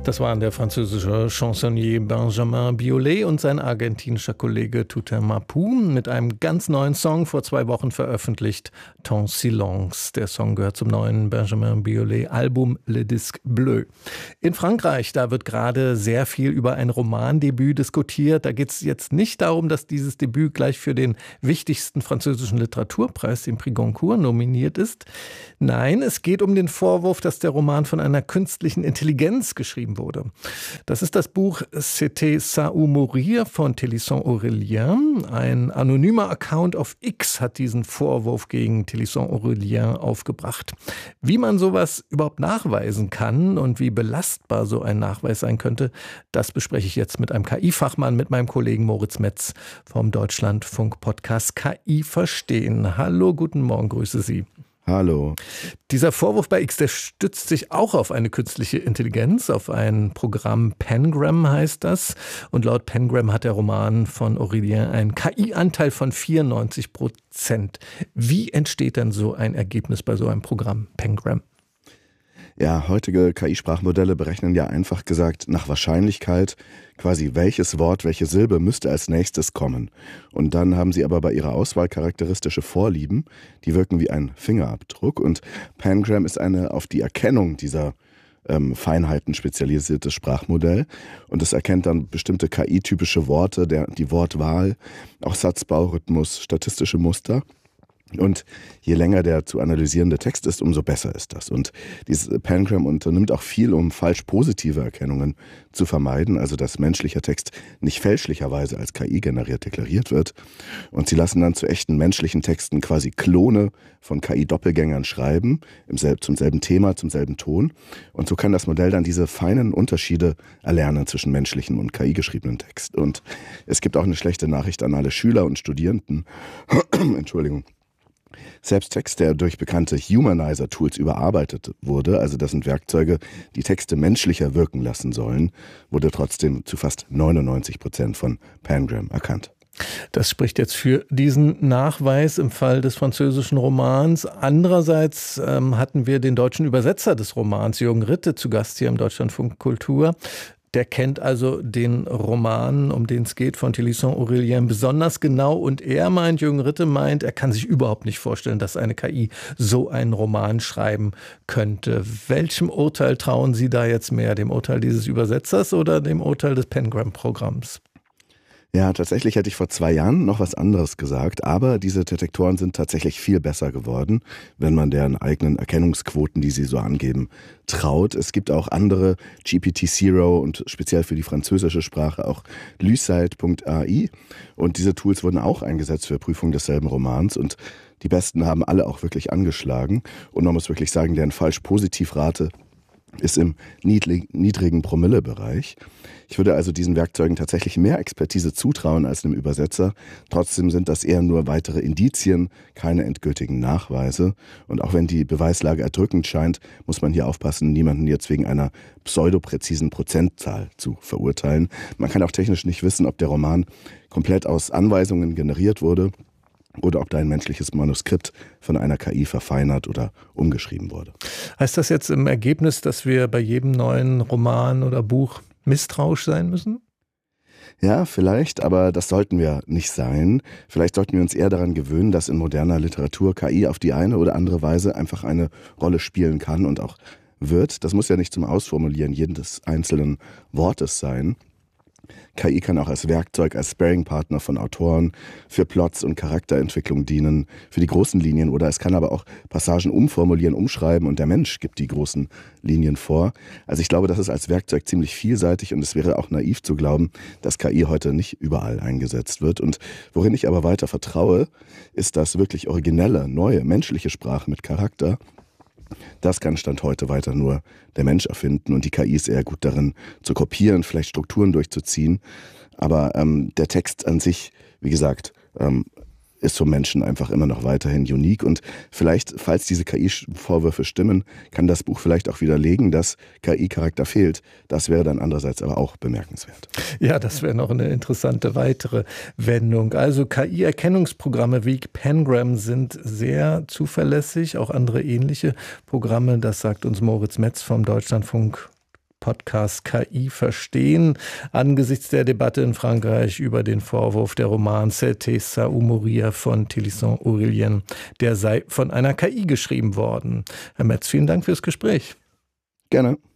Das waren der französische Chansonnier Benjamin Biolay und sein argentinischer Kollege Toussaint Mapou mit einem ganz neuen Song, vor 2 Wochen veröffentlicht, Ton Silence. Der Song gehört zum neuen Benjamin Biolay-Album Le Disque Bleu. In Frankreich, da wird gerade sehr viel über ein Romandebüt diskutiert. Da geht es jetzt nicht darum, dass dieses Debüt gleich für den wichtigsten französischen Literaturpreis, den Prix Goncourt, nominiert ist. Nein, es geht um den Vorwurf, dass der Roman von einer künstlichen Intelligenz geschrieben wurde. Das ist das Buch C'était ça ou mourir von Télisson-Aurélien. Ein anonymer Account auf X hat diesen Vorwurf gegen Télisson-Aurélien aufgebracht. Wie man sowas überhaupt nachweisen kann und wie belastbar so ein Nachweis sein könnte, das bespreche ich jetzt mit einem KI-Fachmann, mit meinem Kollegen Moritz Metz vom Deutschlandfunk-Podcast KI verstehen. Hallo, guten Morgen, grüße Sie. Hallo. Dieser Vorwurf bei X, der stützt sich auch auf eine künstliche Intelligenz, auf ein Programm Pengram heißt das. Und laut Pengram hat der Roman von Aurélien einen KI-Anteil von 94%. Wie entsteht denn so ein Ergebnis bei so einem Programm Pengram? Ja, heutige KI-Sprachmodelle berechnen ja einfach gesagt nach Wahrscheinlichkeit quasi welches Wort, welche Silbe müsste als nächstes kommen. Und dann haben sie aber bei ihrer Auswahl charakteristische Vorlieben, die wirken wie ein Fingerabdruck. Und Pengram ist eine auf die Erkennung dieser Feinheiten spezialisiertes Sprachmodell. Und es erkennt dann bestimmte KI-typische Worte, die Wortwahl, auch Satzbaurhythmus, statistische Muster. Und je länger der zu analysierende Text ist, umso besser ist das. Und dieses Pengram unternimmt auch viel, um falsch positive Erkennungen zu vermeiden, also dass menschlicher Text nicht fälschlicherweise als KI generiert deklariert wird. Und sie lassen dann zu echten menschlichen Texten quasi Klone von KI-Doppelgängern schreiben, zum selben Thema, zum selben Ton. Und so kann das Modell dann diese feinen Unterschiede erlernen zwischen menschlichen und KI-geschriebenen Text. Und es gibt auch eine schlechte Nachricht an alle Schüler und Studierenden. Entschuldigung. Selbst Text, der durch bekannte Humanizer-Tools überarbeitet wurde, also das sind Werkzeuge, die Texte menschlicher wirken lassen sollen, wurde trotzdem zu fast 99% von Pengram erkannt. Das spricht jetzt für diesen Nachweis im Fall des französischen Romans. Andererseits hatten wir den deutschen Übersetzer des Romans, Jürgen Ritte, zu Gast hier im Deutschlandfunk Kultur. Der kennt also den Roman, um den es geht, von Télisson-Aurélien besonders genau. Und Jürgen Ritte meint, er kann sich überhaupt nicht vorstellen, dass eine KI so einen Roman schreiben könnte. Welchem Urteil trauen Sie da jetzt mehr? Dem Urteil dieses Übersetzers oder dem Urteil des Pengram-Programms? Ja, tatsächlich hätte ich vor 2 Jahren noch was anderes gesagt, aber diese Detektoren sind tatsächlich viel besser geworden, wenn man deren eigenen Erkennungsquoten, die sie so angeben, traut. Es gibt auch andere, GPT-Zero und speziell für die französische Sprache auch Lucide.ai, und diese Tools wurden auch eingesetzt für Prüfung desselben Romans, und die besten haben alle auch wirklich angeschlagen, und man muss wirklich sagen, deren Falsch-Positiv-Rate ist im niedrigen Promille-Bereich. Ich würde also diesen Werkzeugen tatsächlich mehr Expertise zutrauen als einem Übersetzer. Trotzdem sind das eher nur weitere Indizien, keine endgültigen Nachweise. Und auch wenn die Beweislage erdrückend scheint, muss man hier aufpassen, niemanden jetzt wegen einer pseudopräzisen Prozentzahl zu verurteilen. Man kann auch technisch nicht wissen, ob der Roman komplett aus Anweisungen generiert wurde oder ob da ein menschliches Manuskript von einer KI verfeinert oder umgeschrieben wurde. Heißt das jetzt im Ergebnis, dass wir bei jedem neuen Roman oder Buch misstrauisch sein müssen? Ja, vielleicht, aber das sollten wir nicht sein. Vielleicht sollten wir uns eher daran gewöhnen, dass in moderner Literatur KI auf die eine oder andere Weise einfach eine Rolle spielen kann und auch wird. Das muss ja nicht zum Ausformulieren jedes einzelnen Wortes sein. KI kann auch als Werkzeug, als Sparringpartner von Autoren für Plots und Charakterentwicklung dienen, für die großen Linien, oder es kann aber auch Passagen umformulieren, umschreiben, und der Mensch gibt die großen Linien vor. Also ich glaube, das ist als Werkzeug ziemlich vielseitig, und es wäre auch naiv zu glauben, dass KI heute nicht überall eingesetzt wird. Und worin ich aber weiter vertraue, ist das wirklich originelle, neue, menschliche Sprache mit Charakter. Das kann Stand heute weiter nur der Mensch erfinden, und die KI ist eher gut darin zu kopieren, vielleicht Strukturen durchzuziehen. Aber der Text an sich, wie gesagt, ist vom Menschen einfach immer noch weiterhin unique, und vielleicht, falls diese KI-Vorwürfe stimmen, kann das Buch vielleicht auch widerlegen, dass KI-Charakter fehlt. Das wäre dann andererseits aber auch bemerkenswert. Ja, das wäre noch eine interessante weitere Wendung. Also KI-Erkennungsprogramme wie Pengram sind sehr zuverlässig, auch andere ähnliche Programme, das sagt uns Moritz Metz vom Deutschlandfunk Podcast KI verstehen, angesichts der Debatte in Frankreich über den Vorwurf, der Roman C'était ça ou mourir von Thélisson Aurélien, der sei von einer KI geschrieben worden. Herr Metz, vielen Dank fürs Gespräch. Gerne.